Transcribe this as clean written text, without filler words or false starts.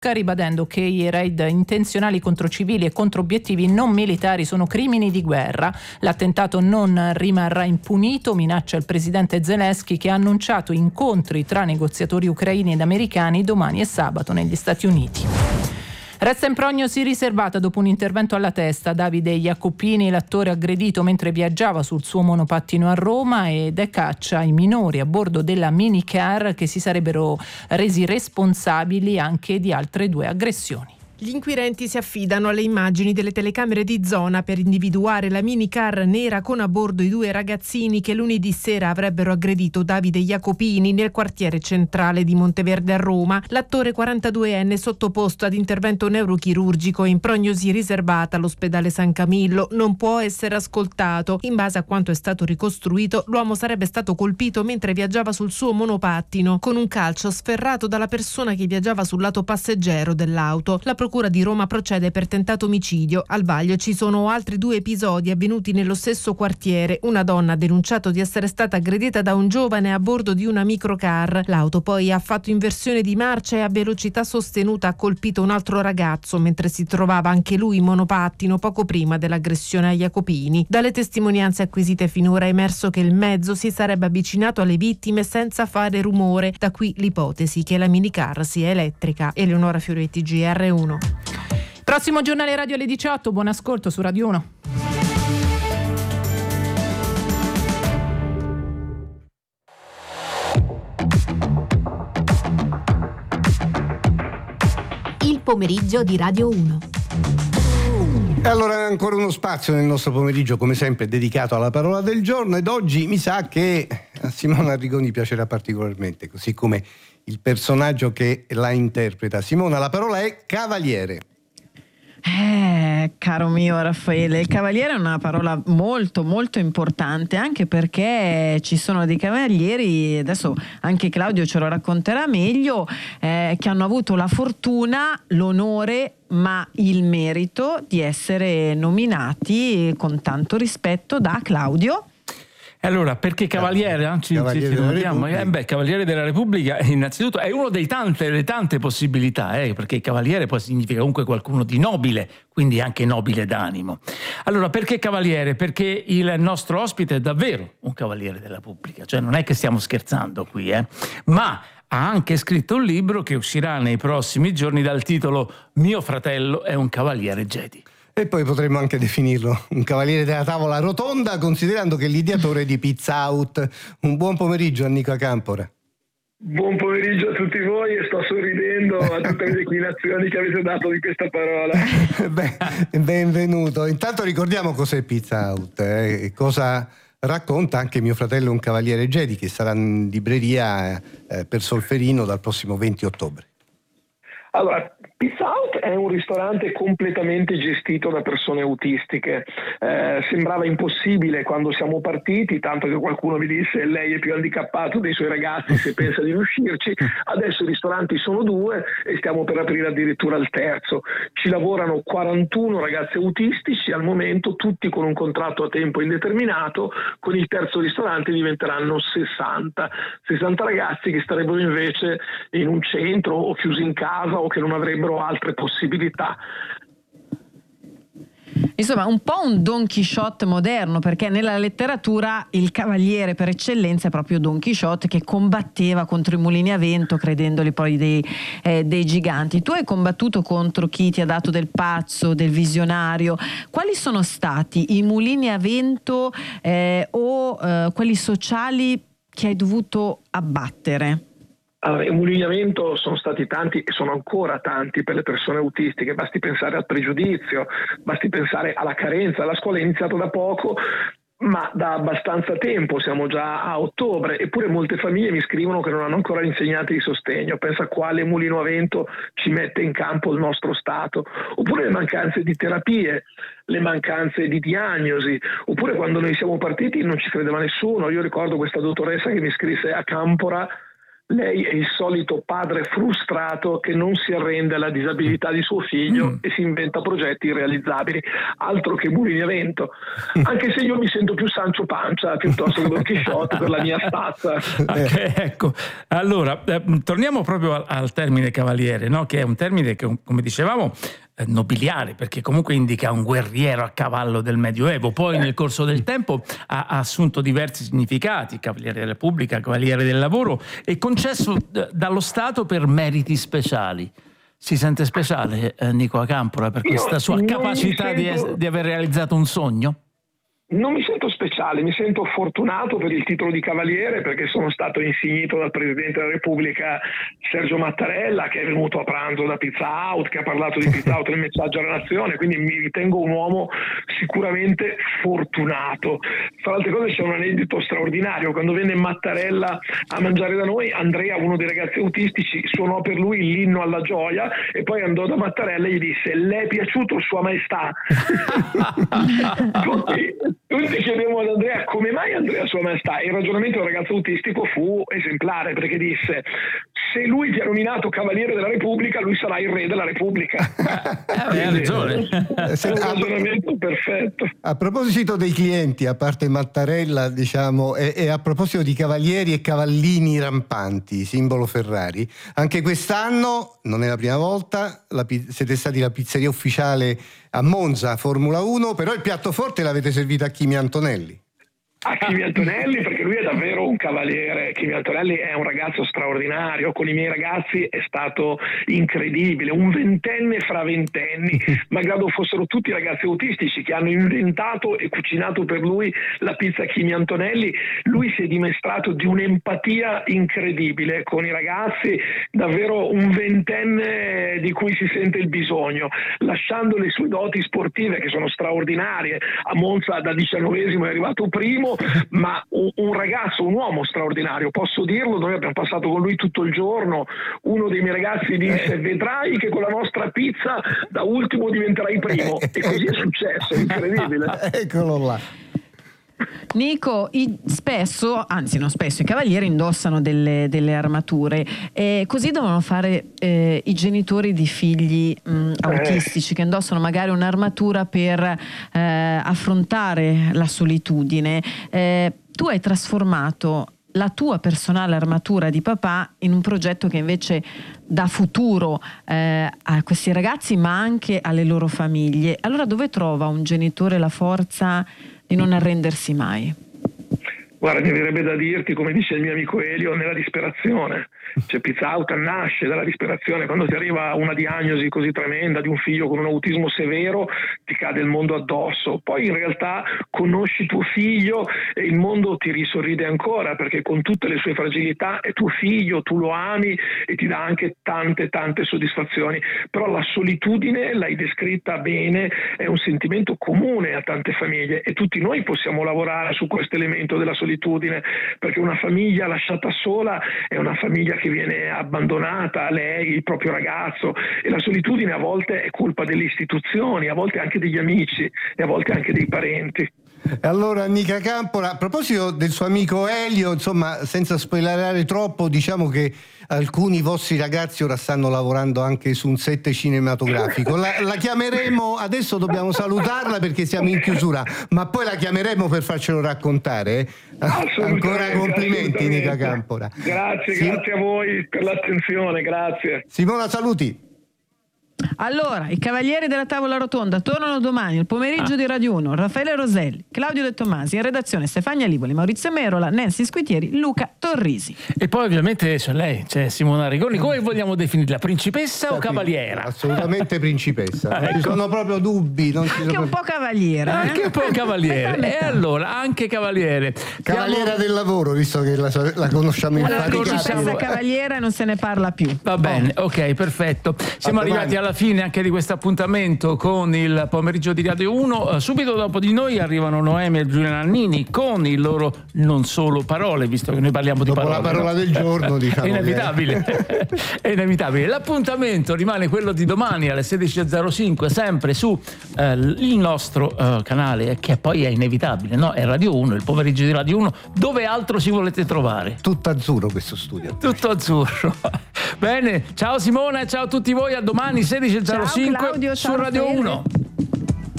ribadendo che i raid intenzionali contro civili e contro obiettivi non militari sono crimini di guerra. L'attentato non rimarrà impunito, minaccia il presidente Zelensky, che ha annunciato incontri tra negoziatori ucraini ed americani domani e sabato negli Stati Uniti. Resta in prognosi riservata dopo un intervento alla testa. Davide Jacopini, l'attore aggredito mentre viaggiava sul suo monopattino a Roma, ed è caccia ai minori a bordo della minicar, che si sarebbero resi responsabili anche di altre 2 aggressioni. Gli inquirenti si affidano alle immagini delle telecamere di zona per individuare la minicar nera con a bordo i 2 ragazzini che lunedì sera avrebbero aggredito Davide Jacopini nel quartiere centrale di Monteverde a Roma. L'attore 42enne sottoposto ad intervento neurochirurgico in prognosi riservata all'ospedale San Camillo non può essere ascoltato. In base a quanto è stato ricostruito, l'uomo sarebbe stato colpito mentre viaggiava sul suo monopattino con un calcio sferrato dalla persona che viaggiava sul lato passeggero dell'auto. La Procura di Roma procede per tentato omicidio. Al vaglio ci sono altri 2 episodi avvenuti nello stesso quartiere. Una donna ha denunciato di essere stata aggredita da un giovane a bordo di una microcar. L'auto poi ha fatto inversione di marcia e a velocità sostenuta ha colpito un altro ragazzo mentre si trovava anche lui in monopattino poco prima dell'aggressione a Jacopini. Dalle testimonianze acquisite finora è emerso che il mezzo si sarebbe avvicinato alle vittime senza fare rumore. Da qui l'ipotesi che la minicar sia elettrica. Eleonora Fioretti, GR1. Prossimo giornale radio alle 18, buon ascolto su Radio 1. Il pomeriggio di Radio 1. E allora ancora uno spazio nel nostro pomeriggio, come sempre, dedicato alla parola del giorno, ed oggi mi sa che a Simona Arrigoni piacerà particolarmente, così come il personaggio che la interpreta. Simona, la parola è cavaliere. Caro mio Raffaele, il cavaliere è una parola molto molto importante, anche perché ci sono dei cavalieri, adesso anche Claudio ce lo racconterà meglio, che hanno avuto la fortuna, l'onore, ma il merito di essere nominati con tanto rispetto da Claudio. Allora, perché cavaliere? Cavaliere della Repubblica innanzitutto è uno delle tante possibilità, perché cavaliere poi significa comunque qualcuno di nobile, quindi anche nobile d'animo. Allora, perché cavaliere? Perché il nostro ospite è davvero un cavaliere della Repubblica, cioè non è che stiamo scherzando qui, ma ha anche scritto un libro che uscirà nei prossimi giorni dal titolo Mio fratello è un cavaliere Jedi. E poi potremmo anche definirlo un cavaliere della tavola rotonda, considerando che è l'ideatore di Pizza Out. Un buon pomeriggio a Nico Campora. Buon pomeriggio a tutti voi, e sto sorridendo a tutte le declinazioni che avete dato di questa parola. Benvenuto. Intanto ricordiamo cos'è Pizza Out e cosa racconta anche Mio fratello è un cavaliere Jedi, che sarà in libreria per Solferino dal prossimo 20 ottobre. Allora, Pizza Out è un ristorante completamente gestito da persone autistiche. Sembrava impossibile quando siamo partiti, tanto che qualcuno mi disse lei è più handicappato dei suoi ragazzi se pensa di riuscirci. Adesso i ristoranti sono 2 e stiamo per aprire addirittura il terzo. Ci lavorano 41 ragazzi autistici al momento, tutti con un contratto a tempo indeterminato. Con il terzo ristorante diventeranno 60 ragazzi che starebbero invece in un centro o chiusi in casa o che non avrebbero altre possibilità. Insomma, un po' un Don Chisciotte moderno, perché nella letteratura il cavaliere per eccellenza è proprio Don Chisciotte, che combatteva contro i mulini a vento, credendoli poi dei giganti. Tu hai combattuto contro chi ti ha dato del pazzo, del visionario. Quali sono stati i mulini a vento o quelli sociali che hai dovuto abbattere? Allora, i mulini a vento sono stati tanti e sono ancora tanti per le persone autistiche. Basti pensare al pregiudizio, basti pensare alla carenza. La scuola è iniziata da poco, ma da abbastanza tempo, siamo già a ottobre, eppure molte famiglie mi scrivono che non hanno ancora insegnanti di sostegno. Pensa quale mulino a vento ci mette in campo il nostro Stato. Oppure le mancanze di terapie, le mancanze di diagnosi, oppure quando noi siamo partiti non ci credeva nessuno. Io ricordo questa dottoressa che mi scrisse a Campora Lei è il solito padre frustrato che non si arrende alla disabilità di suo figlio e si inventa progetti irrealizzabili, altro che mulini a vento. Anche se io mi sento più Sancho Pancia piuttosto che Don Chisciotte per la mia stazza. Ecco, allora torniamo proprio al termine cavaliere, no? Che è un termine che, come dicevamo, nobiliare, perché comunque indica un guerriero a cavallo del Medioevo. Poi nel corso del tempo ha assunto diversi significati: cavaliere della Repubblica, cavaliere del lavoro, e concesso dallo Stato per meriti speciali. Si sente speciale Nico Acampora per questa sua capacità di aver realizzato un sogno? Non mi sento speciale, mi sento fortunato per il titolo di cavaliere, perché sono stato insignito dal Presidente della Repubblica Sergio Mattarella, che è venuto a pranzo da Pizza Out, che ha parlato di Pizza Out nel messaggio alla nazione, quindi mi ritengo un uomo sicuramente fortunato. Fra le altre cose c'è un aneddoto straordinario: quando venne Mattarella a mangiare da noi, Andrea, uno dei ragazzi autistici, suonò per lui l'inno alla gioia e poi andò da Mattarella e gli disse: le è piaciuto Sua Maestà? Tutti chiedevamo ad Andrea come mai Andrea Sua Maestà, e il ragionamento del ragazzo autistico fu esemplare, perché disse: se lui ti ha nominato Cavaliere della Repubblica, lui sarà il re della Repubblica. Hai ragione. È un ragionamento perfetto. A proposito dei clienti, a parte Mattarella, diciamo, e a proposito di cavalieri e cavallini rampanti, simbolo Ferrari, anche quest'anno, non è la prima volta, siete stati la pizzeria ufficiale a Monza, Formula 1, però il piatto forte l'avete servito a Kimi Antonelli. A Kimi Antonelli, perché lui è davvero un cavaliere. Kimi Antonelli è un ragazzo straordinario, con i miei ragazzi è stato incredibile, un ventenne fra ventenni, malgrado fossero tutti ragazzi autistici che hanno inventato e cucinato per lui la pizza Kimi Antonelli. Lui si è dimostrato di un'empatia incredibile con i ragazzi, davvero un ventenne di cui si sente il bisogno, lasciando le sue doti sportive che sono straordinarie. A Monza da 19esimo è arrivato primo, ma un ragazzo, un uomo straordinario, posso dirlo. Noi abbiamo passato con lui tutto il giorno. Uno dei miei ragazzi disse: vedrai che con la nostra pizza da ultimo diventerai primo, e così è successo, è incredibile. Eccolo là. Nico, spesso, anzi non spesso, i cavalieri indossano delle armature, così devono fare i genitori di figli autistici, che indossano magari un'armatura per affrontare la solitudine. Tu hai trasformato la tua personale armatura di papà in un progetto che invece dà futuro a questi ragazzi, ma anche alle loro famiglie. Allora dove trova un genitore la forza di non arrendersi mai? Guarda, mi verrebbe da dirti, come dice il mio amico Elio, nella disperazione. Cioè, Pizza Out nasce dalla disperazione. Quando ti arriva una diagnosi così tremenda di un figlio con un autismo severo, ti cade il mondo addosso. Poi in realtà conosci tuo figlio e il mondo ti risorride ancora, perché con tutte le sue fragilità è tuo figlio, tu lo ami e ti dà anche tante soddisfazioni. Però la solitudine, l'hai descritta bene, è un sentimento comune a tante famiglie, e tutti noi possiamo lavorare su questo elemento della solitudine, perché una famiglia lasciata sola è una famiglia che viene abbandonata, lei, il proprio ragazzo, e la solitudine a volte è colpa delle istituzioni, a volte anche degli amici e a volte anche dei parenti. Allora, Nico Acampora, a proposito del suo amico Elio, insomma, senza spoilerare troppo, diciamo che alcuni vostri ragazzi ora stanno lavorando anche su un set cinematografico. La chiameremo, adesso dobbiamo salutarla perché siamo in chiusura, ma poi la chiameremo per farcelo raccontare. Ancora complimenti, Nico Acampora. Grazie a voi per l'attenzione, grazie. Simona, saluti. Allora, i Cavalieri della Tavola Rotonda tornano domani, il pomeriggio di Radio 1. Raffaele Roselli, Claudio De Tomasi, in redazione Stefania Livoli, Maurizio Merola, Nancy Squitieri, Luca Torrisi. E poi ovviamente c'è lei, c'è Simona Rigoni. Come vogliamo definirla? Principessa o cavaliera? Assolutamente principessa. Ecco. Ci sono proprio dubbi. Anche un po' cavaliera. Anche un po' cavaliere. E allora, anche cavaliere. Cavaliera del lavoro, visto che la conosciamo in allora, pratica. principessa cavaliera e non se ne parla più. Va bene, ok, perfetto. Siamo arrivati alla alla fine anche di questo appuntamento con il pomeriggio di Radio 1. Subito dopo di noi arrivano Noemi e Giulia Nannini con il loro Non Solo Parole, visto che noi parliamo di parole. Dopo la parola del giorno, diciamo. È inevitabile. È inevitabile. L'appuntamento rimane quello di domani alle 16.05, sempre su il nostro canale, che poi è inevitabile, no? È Radio 1, il pomeriggio di Radio 1. Dove altro ci volete trovare? Tutto azzurro questo studio. Tutto azzurro. Bene, ciao Simone, ciao a tutti voi, a domani 16.05 Claudio, su Radio 1.